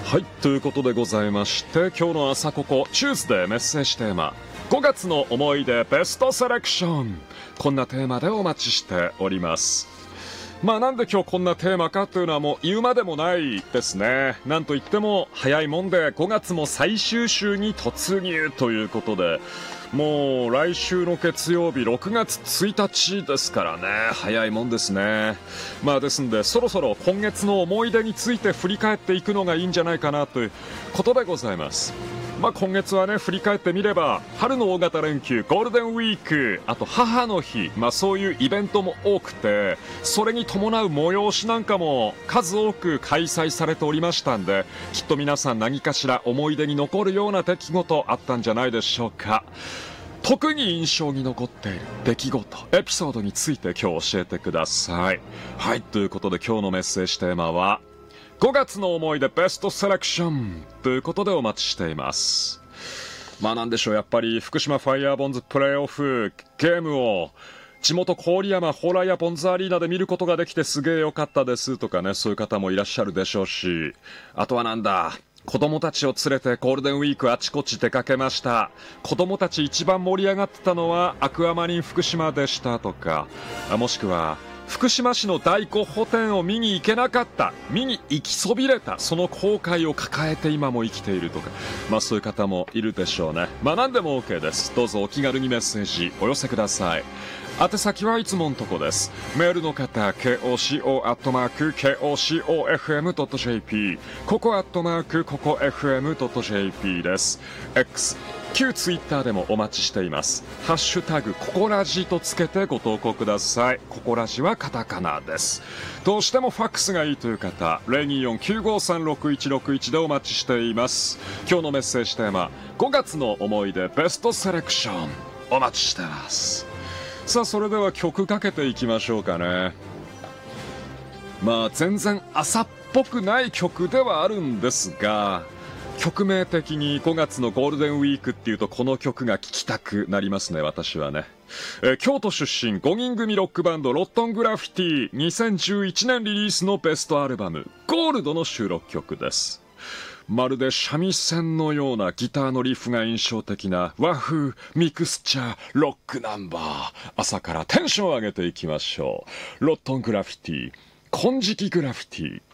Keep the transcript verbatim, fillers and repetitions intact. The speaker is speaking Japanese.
はい、ということでございまして、今日の朝ここチューズデーメッセージテーマ、ごがつの思い出ベストセレクション、こんなテーマでお待ちしております。まあなんで今日こんなテーマかというのはもう言うまでもないですね。なんといっても早いもんでごがつも最終週に突入ということで、もう来週の月曜日ろくがつついたちですからね。早いもんですね。まあですんでそろそろ今月の思い出について振り返っていくのがいいんじゃないかなということでございます。まあ今月はね、振り返ってみれば春の大型連休、ゴールデンウィーク、あと母の日、まあそういうイベントも多くて、それに伴う催しなんかも数多く開催されておりましたんで、きっと皆さん何かしら思い出に残るような出来事あったんじゃないでしょうか。特に印象に残っている出来事、エピソードについて今日教えてください。はい、ということで今日のメッセージテーマはごがつの思い出ベストセレクションということでお待ちしています。まあなんでしょう、やっぱり福島ファイヤーボンズプレーオフゲームを地元郡山ホーライヤボンズアリーナで見ることができてすげえ良かったですとかね、そういう方もいらっしゃるでしょうし、あとはなんだ、子供たちを連れてゴールデンウィークあちこち出かけました。子供たち一番盛り上がってたのはアクアマリン福島でしたとか、もしくは福島市の大ゴッホ展を見に行けなかった、見に行きそびれた、その後悔を抱えて今も生きているとか、まあそういう方もいるでしょうね。まあ何でも OK です。どうぞお気軽にメッセージお寄せください。宛先はいつものとこです。メールの方 ケーオーシーオー アットマーク ケーオーシーオーエフエム ドット ジェーピー ココアットマークココ エフエム ドット ジェーピー です。 X、旧ツイッターでもお待ちしています。ハッシュタグココラジとつけてご投稿ください。ココラジはカタカナです。どうしてもファックスがいいという方 ゼロにーよん きゅうごさん ろくいちろくいち でお待ちしています。今日のメッセージテーマ、ごがつの思い出ベストセレクション、お待ちしてます。さあそれでは曲かけていきましょうかね。まあ全然朝っぽくない曲ではあるんですが、曲名的にごがつのゴールデンウィークっていうとこの曲が聴きたくなりますね、私はね。えー、京都出身ごにん組ロックバンドロットングラフィティ、にせんじゅういちねんリリースのベストアルバムゴールドの収録曲です。まるで三味線のようなギターのリフが印象的な和風ミクスチャーロックナンバー、朝からテンションを上げていきましょう。ロットングラフィティ、金色グラフィティ。